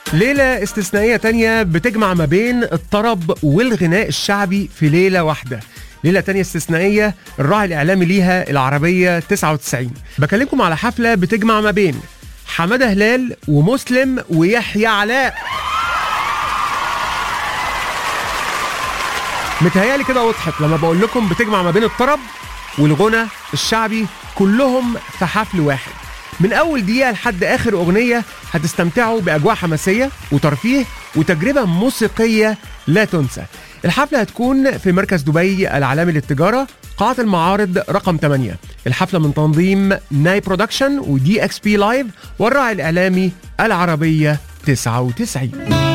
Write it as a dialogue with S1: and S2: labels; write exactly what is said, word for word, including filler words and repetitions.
S1: ليلة استثنائية تانية بتجمع ما بين الطرب والغناء الشعبي في ليلة واحدة. ليلة تانية استثنائية الراعي الإعلامي ليها العربية تسعة وتسعين. بكلمكم على حفلة بتجمع ما بين حمادة هلال ومسلم ويحيى علاء. متهيالي كده وضحت لما بقول لكم بتجمع ما بين الطرب والغنى الشعبي كلهم في حفل واحد. من أول دقيقة لحد آخر أغنية هتستمتعوا بأجواء حماسية وترفيه وتجربة موسيقية لا تنسى. الحفلة هتكون في مركز دبي العالمي للتجارة، قاعة المعارض رقم ثمانية. الحفلة من تنظيم ناي برودكشن ودي اكس بي لايف والراعي الإعلامي العربية تسعة وتسعين.